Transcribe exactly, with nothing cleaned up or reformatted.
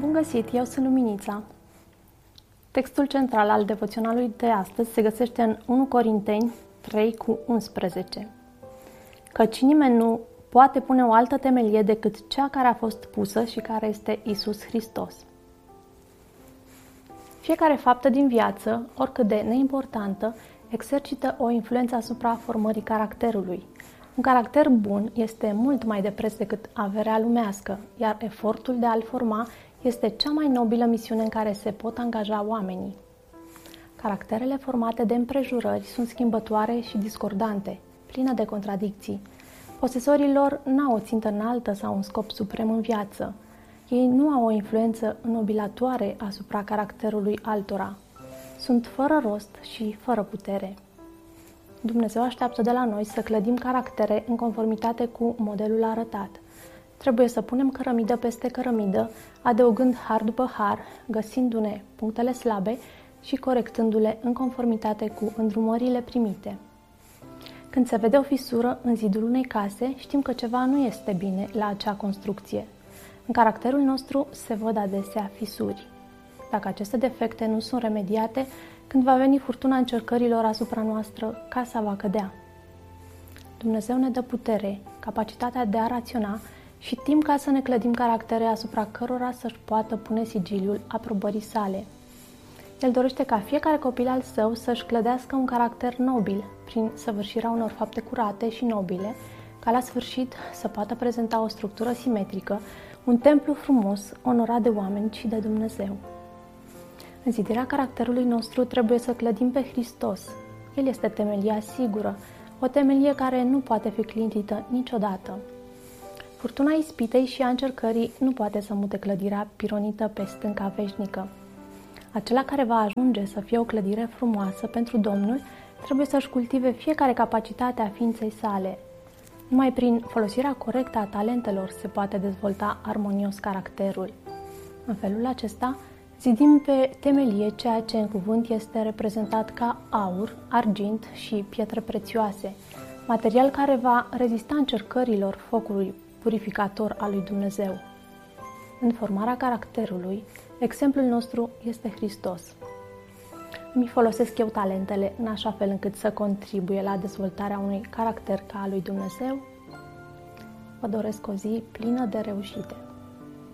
Bun găsit! Eu sunt Luminița. Textul central al devoționalului de astăzi se găsește în unu Corinteni trei cu unsprezece. Căci nimeni nu poate pune o altă temelie decât cea care a fost pusă și care este Iisus Hristos. Fiecare faptă din viață, oricât de neimportantă, exercită o influență asupra formării caracterului. Un caracter bun este mult mai de preț decât averea lumească, iar efortul de a-l forma este cea mai nobilă misiune în care se pot angaja oamenii. Caracterele formate de împrejurări sunt schimbătoare și discordante, pline de contradicții. Posesorii lor n-au o țintă înaltă sau un scop suprem în viață. Ei nu au o influență înnobilatoare asupra caracterului altora. Sunt fără rost și fără putere. Dumnezeu așteaptă de la noi să clădim caractere în conformitate cu modelul arătat. Trebuie să punem cărămidă peste cărămidă, adăugând har după har, găsindu-ne punctele slabe și corectându-le în conformitate cu îndrumările primite. Când se vede o fisură în zidul unei case, știm că ceva nu este bine la acea construcție. În caracterul nostru se văd adesea fisuri. Dacă aceste defecte nu sunt remediate, când va veni furtuna încercărilor asupra noastră, casa va cădea. Dumnezeu ne dă putere, capacitatea de a raționa și timp ca să ne clădim caractere asupra cărora să-și poată pune sigiliul aprobării sale. El dorește ca fiecare copil al său să-și clădească un caracter nobil, prin săvârșirea unor fapte curate și nobile, ca la sfârșit să poată prezenta o structură simetrică, un templu frumos, onorat de oameni și de Dumnezeu. În zidirea caracterului nostru trebuie să clădim pe Hristos. El este temelia sigură, o temelie care nu poate fi clintită niciodată. Furtuna ispitei și a încercării nu poate să mute clădirea pironită pe stânca veșnică. Acela care va ajunge să fie o clădire frumoasă pentru Domnul trebuie să-și cultive fiecare capacitate a ființei sale. Numai prin folosirea corectă a talentelor se poate dezvolta armonios caracterul. În felul acesta, zidim pe temelie ceea ce în cuvânt este reprezentat ca aur, argint și pietre prețioase, material care va rezista încercărilor focului purificator al lui Dumnezeu. În formarea caracterului, exemplul nostru este Hristos. Îmi folosesc eu talentele în așa fel încât să contribuie la dezvoltarea unui caracter ca al lui Dumnezeu? Vă doresc o zi plină de reușite!